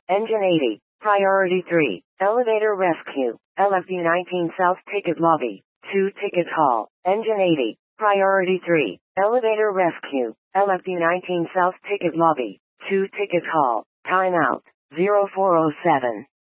Engine 80. Priority 3. Elevator rescue. LFU 19 South Ticket Lobby. 2 Ticket Hall. Engine 80. Priority 3. Elevator rescue. LFU 19 South Ticket Lobby. 2 Ticket Hall. Timeout. 0407.